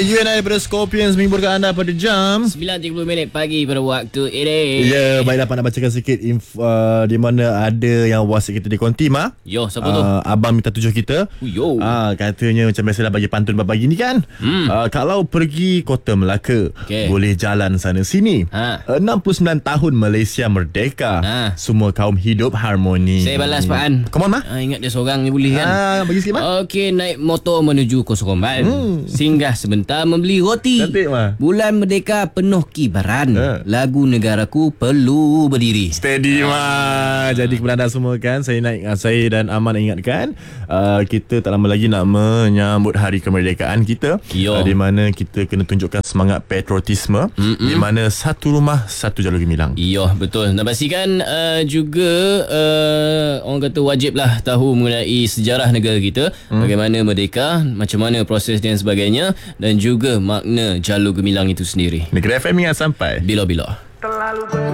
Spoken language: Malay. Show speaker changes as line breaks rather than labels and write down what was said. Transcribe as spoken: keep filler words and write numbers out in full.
U N I daripada Scorpions menghimpunkan anda pada jam
sembilan tiga puluh minit pagi pada waktu ini.
Ya, baiklah Pak nak bacakan sikit info, uh, di mana ada yang WhatsApp kita di konti mah.
Yo, siapa tu?
Uh, abang minta tujuh kita.
Yo.
Uh, katanya macam biasalah bagi pantun pagi ni kan. Hmm. Uh, kalau pergi Kota Melaka,
okay,
boleh jalan sana sini.
Ha.
enam puluh sembilan tahun Malaysia merdeka.
Ha.
Semua kaum hidup harmoni.
Saya balas Pak An.
Come on mah.
Ah, ingat dia seorang ni boleh kan?
Ah, bagi sikit mah.
Okey, naik motor menuju Kosongomban. Hmm. Singgah sebentar membeli roti.
Cantik mah.
Bulan Merdeka penuh kibaran.
Ha.
Lagu negaraku perlu berdiri.
Steady mah. Jadi kepada anda semua kan, saya naik saya dan Aman ingatkan, uh, kita tak lama lagi nak menyambut hari kemerdekaan kita. Uh, di mana kita kena tunjukkan semangat patriotisme. Mm-mm. Di mana satu rumah satu jalur gemilang.
Ya, betul. Dan pastikan uh, juga uh, orang kata wajiblah tahu mengenai sejarah negara kita, hmm. bagaimana merdeka, macam mana proses dan sebagainya, dan juga makna jalur gemilang itu sendiri.
Negeri F M ingat sampai
bila-bila.
Terlalu